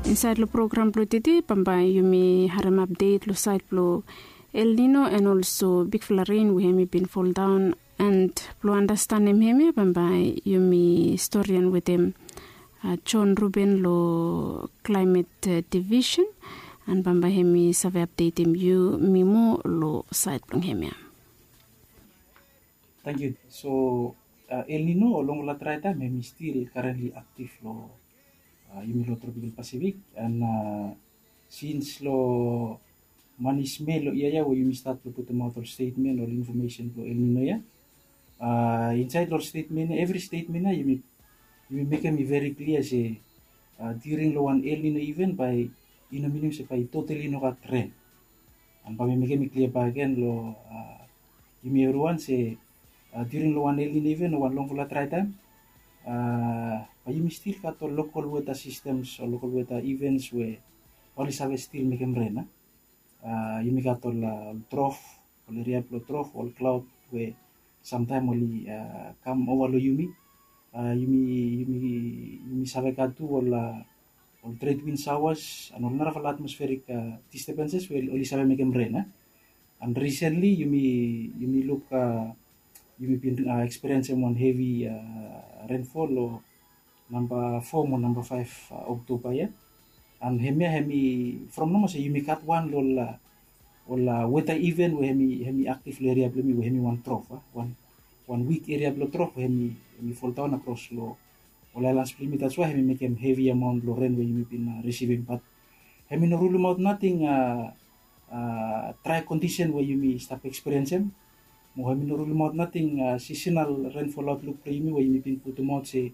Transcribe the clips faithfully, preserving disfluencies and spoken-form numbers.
Inside the program plo titi pamba yumi haram update lo side plo El Nino and also big rain we hemi been fall down and plo understand him hemi pamba yumi historian with him uh, John Ruben lo climate uh, division and pamba hemi save update him you mimo lo side plo hemi. Thank you. So uh, El Nino along la traita hemi still currently active lo uh, yumi lo tropical Pacific and uh, since lo manis me lo iya ya wo yumi start lo put out or statement or information lo El Nino ya uh, inside your statement every statement na yumi yumi make me very clear say uh, during lo one El Nino event by ino minim se by totally no ka trend and pa make me clear pa again lo uh, yumi everyone say uh, during lo one El Nino event or one long full try time uh, pa yumi still ka to local weather systems or local weather events where only have still make them rain. Uh, yumi katol uh, trough, only reaplo trough, all cloud where sometime only uh, come over lo yumi. Uh, yumi yumi yumi sabe katu all uh, all trade wind showers and all narval atmospheric uh, disturbances where only sabe make them rain. Uh. And recently yumi yumi look uh, yumi been uh, experiencing one heavy uh, rainfall or number four or number five uh, October yeah. And hemi hemi from no say yumi cut one lol uh, all uh, weather event where hemi hemi active area blemi where hemi one trough uh, one one week area blow trough hemi hemi fall down across lo all islands blemi that's why hemi make him heavy amount lo rain where hemi been uh, receiving but hemi no rule out nothing uh, uh, try condition where yumi stop experiencing mo hemi no rule out nothing uh, seasonal rainfall outlook pre yumi where yumi been put out say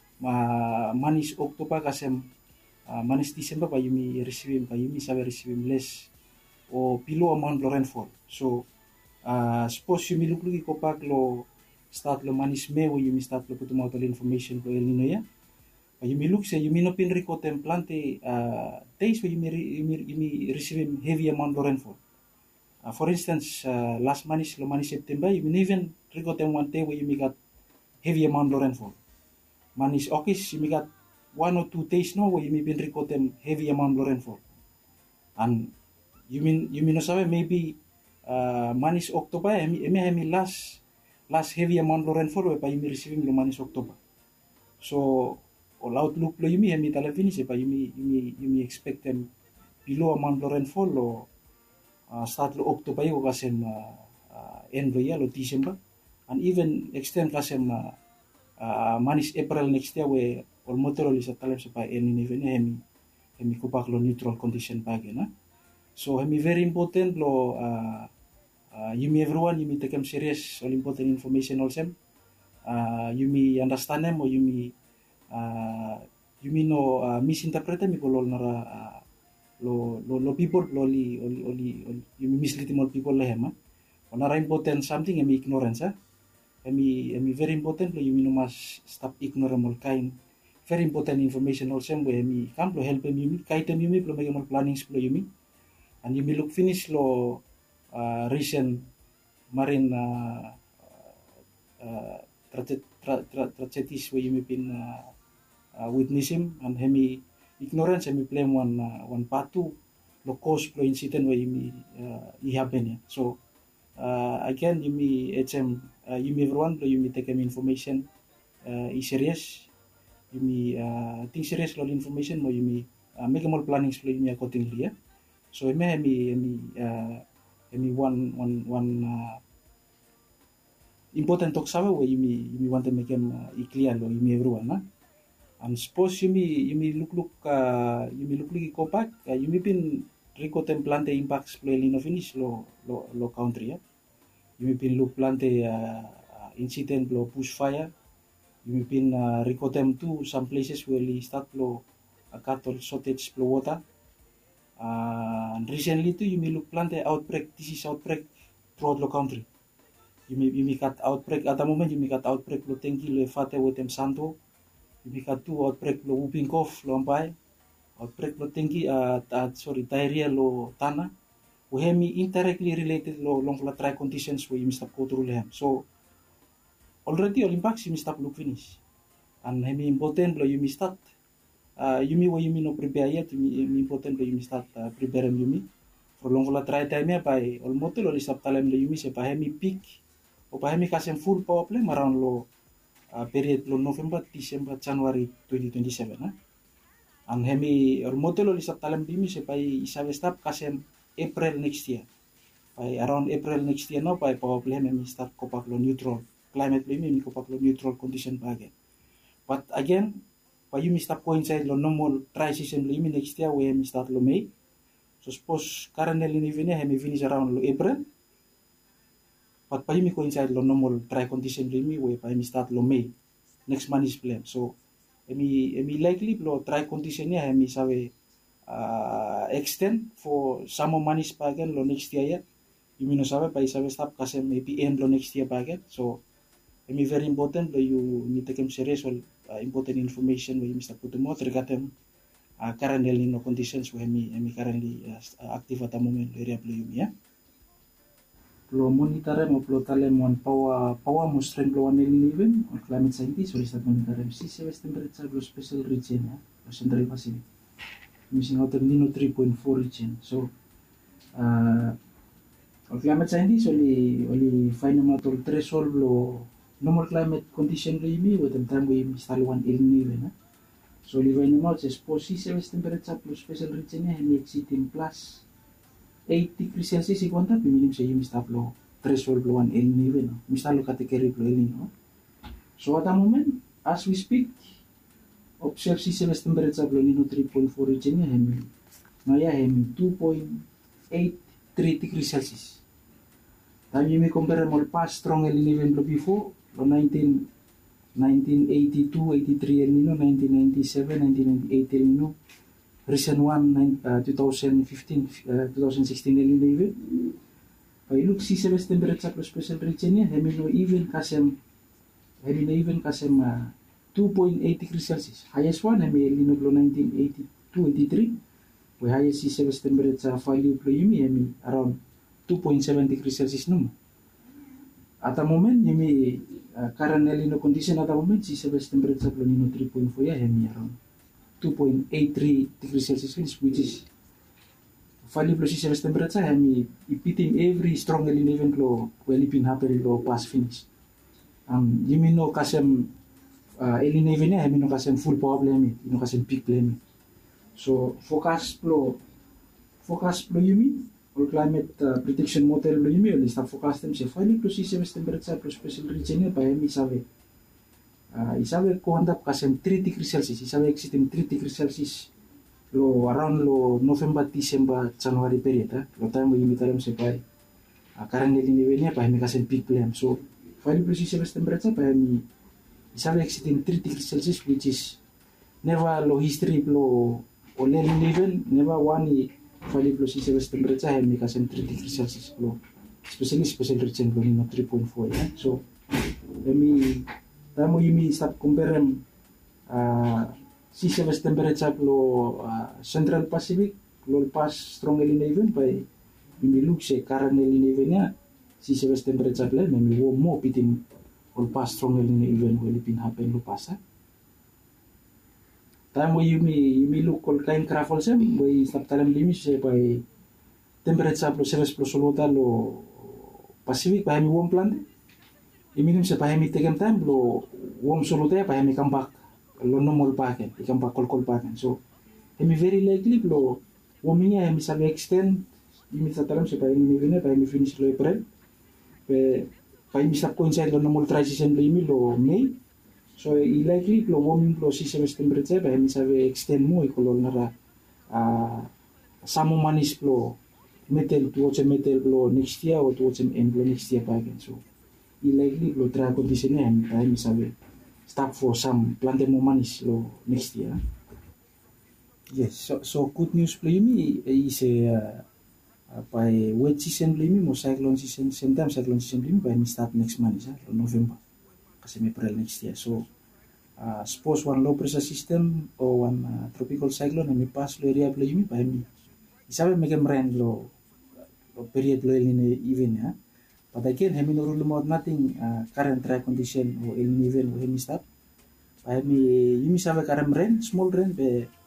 ma manis October kasem Uh, manis December pa yumi receiving pa yumi sabe receiving less o below amount lo rainfall so uh, suppose yumi lukluki ko pag lo start lo manis May wo yumi start lo puto mga information lo El Nino ya pa yumi look say yumi no pin rico templante uh, days wo yumi, yumi, yumi receiving heavy amount lo rainfall uh, for instance uh, last manis lo manis September yumi even rico tem one day wo yumi got heavy amount lo rainfall manis August yumi got one or two days no where you may been record them heavy amount of rainfall and you mean you mean no sabe maybe uh, manis October emi emi emi last last heavy amount of rainfall where you may receiving lo manis October so all outlook lo you may emi tala finish pa you may you may you may expect them below amount of rainfall lo uh, start lo October yo kasem uh, uh, end lo ya lo December and even extend kasem uh, uh, manis April next year where all motor sa talem sa pa El Nino event hemi hemi kupak lo neutral condition pagi na so hemi very important lo uh, uh, you may everyone you may take them serious all important information also uh, you may understand them or you may uh, you may no uh, misinterpret them ko lo nara uh, lo lo lo people lo li oli oli you may mislead more people lehem uh. Nara important something hemi ignorance uh. hemi hemi very important lo you may no mas stop ignorable kind very important information also where me come to help me kaitem yumi plo make more plannings plo yumi and you look finish lo uh, recent marine uh, uh, tragedies where you been uh, uh, witnessing and hemi ignorance hemi blame one uh, one part two lo cause plo incident where you uh, it happen yeah. So uh, again you me hm uh, you everyone plo you take him information uh, is serious you may uh, think serious lo information mo you may uh, make more plannings lo you may accordingly yeah? So I may me me uh, me one one one uh, important talk sabe where you may you may want to make them uh, clear lo you may everyone na and suppose you may you may look look uh, you may look look compact uh, you may been rico templante impacts lo El Nino finish lo lo lo country yeah? You may been look plante uh, uh, incident lo bushfire you been uh, record them to some places where we start lo a cattle shortage flow water uh, and recently too you may look plant the outbreak disease outbreak throughout the country you may you may got outbreak at the moment you may got outbreak lo tengi lo fate with them santo you may got two outbreak lo whooping cough lo ampai outbreak lo tengi uh, uh, sorry diarrhea lo tana we have me indirectly related lo long try conditions where you may stop go through them so already all impacts you stop look finish and hemi important lo you start uh, yumi wa yumi no prepare yet, yumi, yumi important lo yumi start uh, prepare yumi. For long la try time ya by all motel lo start talem lo yumi se pahemi peak o pahemi kasem full power play around lo uh, period lo November, December, January twenty twenty-seven. Huh? And hemi all motel lo start talem lo yumi se pai isabe start kasem April next year. By around April next year no by power play hemi start kopak lo neutral climate lo yumi kopak lo neutral condition bagen. But again, pa yumi start coincide lo normal dry season lo yumi next year we hemi start lo May. So suppose currently in even hemi finish around lo April. But pa yumi coincide lo normal dry condition lo yumi we pa yumi start lo May. Next month is plan. So hemi hemi likely lo dry condition ya hemi sawe uh, extend for summer months bagen lo next year ya. Yumi no sawe pa isawe start kasi maybe end lo next year bagen. So hemi very important lo you need to take serious all uh, important information we yumi start put mo regarding uh, currently no conditions we hemi hemi currently uh, active at the moment area lo yumi ya. Lo monitor mo lo talem one power power mo strength lo one eleven or climate scientist or start monitor sea surface temperature lo special region ya lo Central Pacific. Missing out Nino three point four region. So uh, or climate scientist only only find out all threshold lo normal climate condition lo yumi with the time we install one El Nino na. So only find out is suppose sea surface temperature plus special region ya hemi exceeding plus eight degrees Celsius ikaw ta minimum sa yumi stop lo threshold lo one El Nino no. Mista lo category lo El Nino. So at the moment as we speak observe sea surface temperature lo Nino three point four region ya hemi ngaya hemi two point eight three degrees Celsius. Time yumi compare mo past strong El Nino lo before lo nineteen eighty-two eighty-three El Nino, nineteen ninety-seven nineteen ninety-eight El Nino, recent one uh, twenty fifteen uh, twenty sixteen El Nino even. By look sea surface temperature plus special region ya hemi no even kasem hemi no even kasem uh, two point eight degrees Celsius. Highest one hemi El Nino lo nineteen eighty-two eighty-three. We highest sea surface temperature value lo yumi hemi around two point seven degrees Celsius no. At the moment yumi uh, current El Nino condition at the moment sea surface temperature lo Nino three point four ya hemi around two point eight three degrees Celsius which is value lo sea surface temperature hemi ipitin every strong El Nino event lo well been happen lo past finish. Um yumi no kasem uh, El Nino event ya hemi no kasem full power play hemi no kasem peak play hemi. So forecast lo forecast lo yumi or climate uh, prediction model lo yumi or start forecast them se value lo sea surface temperature plus special region ya pa hemi sabe uh, isabe ko handap kasem three degrees Celsius isabe exceeding three degrees Celsius lo around lo November December January period eh? Lo time yumi talem se pa uh, current El Nino ya pa hemi kasem peak play so value lo sea surface temperature pa hemi isabe exceeding three degrees Celsius which is never lo history lo o El Nino never one value lo sea surface temperature hemi kasem three degrees Celsius lo especially special region lo Nino three point four ya. So hemi tamo yumi start compare uh, sea surface temperature lo uh, Central Pacific lo past strong El Nino event by yumi look se current El Nino event ya sea surface temperature le hemi warm mo pitin all past strong El Nino event will been happen lo past. Time we yumi yumi look all kind craft also we start talem limi se by temperature plus surface plus solota lo Pacific pa hemi warm plant iminim se pa hemi taken time lo warm solota pa hemi come back lo normal paken ikam back kol kol paken so hemi very likely lo warming ya hemi sabe extend yumi sa talem se pa hemi vine pa hemi finish lo April pe pa hemi start coincide lo normal transition lo yumi lo May. So i likely lo warming lo sea surface temperature pa hemi sabe extend mo ikolol nara uh, summer manis lo metal towards metal lo next year or towards end lo next year pa again. So i likely lo dry condition ya hemi pa hemi sabe start for some plant mo manis lo next year. Yes, so so good news lo yumi is a uh, uh, by wet season lo yumi mo cyclone season same time cyclone season lo yumi pa hemi start next month sa lo November. Kasi April next year. So, uh, suppose one low pressure system or one uh, tropical cyclone hemi pass lo area lo yumi pa hemi isabe megem rain lo, lo period lo El Nino even ya. But again hemi no rule about nothing uh, current dry condition o El Nino even o hemi stop pa hemi yumi sabe current rain small rain pe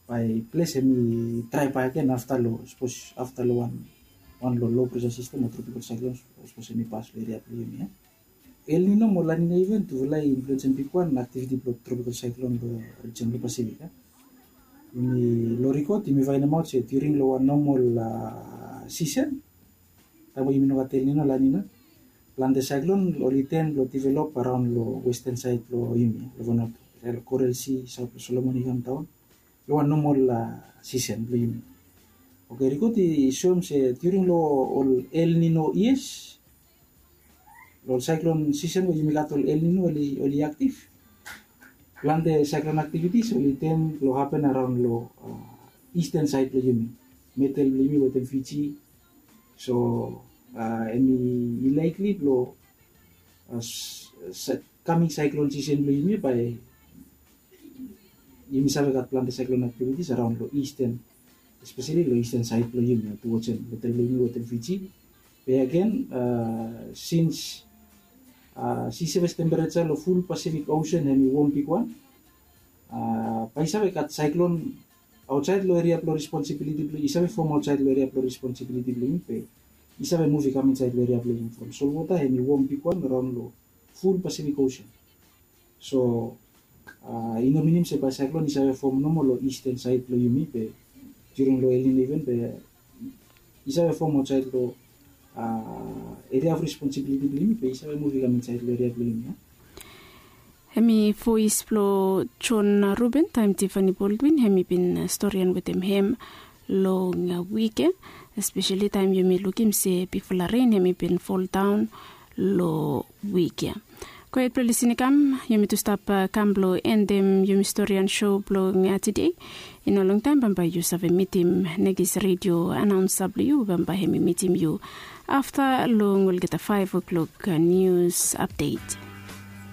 by place hemi try pa again after lo suppose after lo one one lo low pressure system or tropical cyclone suppose hemi pass lo area plo yumi. El Nino mo La Nina event vulai influence pikuan activity plo tropical cyclone lo region lo Pacific. Ini lo record imi vai na mo che during lo one normal uh, season. Tabo imi no El Nino La Nina. Plan de cyclone lo liten lo develop around lo western side lo yumi lo vono el Coral Sea South Solomon Island town lo one normal uh, season lo yumi. Okay, record i show se during lo El Nino years lo cyclone season lo yumi gatol El Nino oli oli active. Plan de cyclone activities oli ten lo happen around lo uh, eastern side lo yumi. Metal lo yumi within Fiji. So uh, any likely lo uh, coming cyclone season lo yumi by yumi sabe gat plan de cyclone activities around lo eastern, especially lo eastern side lo yumi towards metal lo yumi within Fiji. But again, uh, since uh, sea surface temperature lo full Pacific Ocean hemi warm peak one, uh, pa isabe kat cyclone outside lo area plo responsibility plo isabe from outside lo area plo responsibility plo yumi pe isabe movie come inside lo area plo yumi from saltwater hemi warm peak one around lo full Pacific Ocean. So uh, ino minim se pa cyclone isabe from nomo lo eastern side plo yumi pe during lo El Nino event pe isabe from outside lo Uh, area of responsibility blim pe isa mo viga inside lo area blim. Hemi voice plo John Ruben time Tiffany Baldwin hemi bin historian with him him lo nga weekend especially time yumi lukim se before rain hemi bin fall down lo weekend. Ko et prelisini kam yumi to stop uh, kamblo endem yumi historian show blo nga today in a long time bamba you save meeting negis radio announce w bamba hemi meeting you after long will get a five o'clock uh, news update.